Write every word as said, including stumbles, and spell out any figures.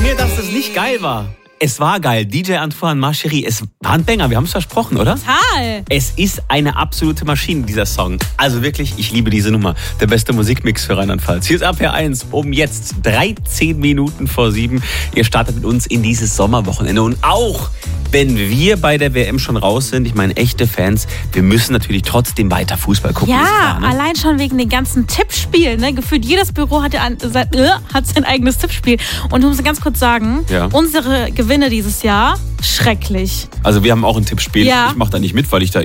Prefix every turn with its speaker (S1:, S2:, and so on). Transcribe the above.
S1: mir, dass es nicht geil war. Es war geil. D J Antoine, Ma Chérie, es war ein Banger. Wir haben es versprochen, oder?
S2: Total.
S1: Es ist eine absolute Maschine, dieser Song. Also wirklich, ich liebe diese Nummer. Der beste Musikmix für Rheinland-Pfalz. Hier ist A P eins um jetzt dreizehn Minuten vor sieben. Ihr startet mit uns in dieses Sommerwochenende. Und auch wenn wir bei der W M schon raus sind, ich meine, echte Fans, wir müssen natürlich trotzdem weiter Fußball gucken.
S2: Ja,
S1: klar, ne?
S2: Allein schon wegen den ganzen Tippspielen. Ne? Gefühlt jedes Büro hat, ja ein, sein, äh, hat sein eigenes Tippspiel. Und ich muss ganz kurz sagen,
S1: Ja.
S2: unsere Gewinne dieses Jahr, schrecklich.
S1: Also wir haben auch ein Tippspiel.
S2: Ja.
S1: Ich mache da nicht mit, weil ich da